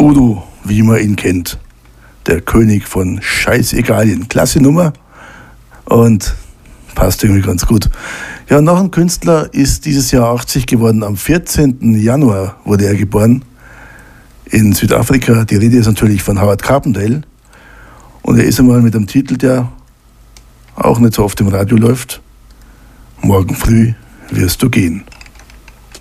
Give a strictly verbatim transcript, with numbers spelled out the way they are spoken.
Udo, wie man ihn kennt. Der König von Scheißegalien. Klasse Nummer und passt irgendwie ganz gut. Ja, noch ein Künstler ist dieses Jahr achtzig geworden. Am vierzehnten Januar wurde er geboren in Südafrika. Die Rede ist natürlich von Howard Carpendale. Und er ist einmal mit einem Titel, der auch nicht so oft im Radio läuft. Morgen früh wirst du gehen.